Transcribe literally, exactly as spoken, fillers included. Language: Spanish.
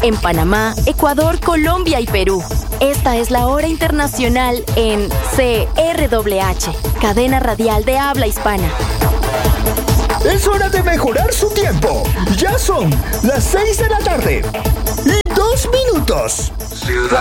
en Panamá, Ecuador, Colombia y Perú. Esta es la hora internacional en C R W H, cadena radial de habla hispana. Es hora de mejorar su tiempo. Ya son las seis de la tarde y dos minutos. Ciudad